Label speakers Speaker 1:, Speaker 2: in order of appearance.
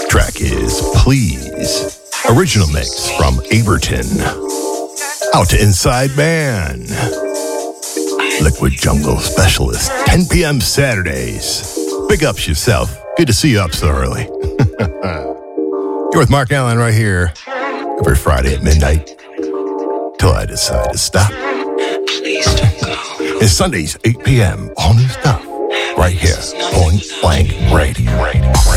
Speaker 1: Track is Please. Original mix from Aberton. Out to Inside Man. Liquid Jungle Specialist. 10 p.m. Saturdays. Big ups yourself. Good to see you up so early. You're with Mark Allen right here. Every Friday at midnight. Till I decide to stop.
Speaker 2: Please don't go.
Speaker 1: It's Sundays, 8 p.m. All new stuff. Right here. Point Blank Radio.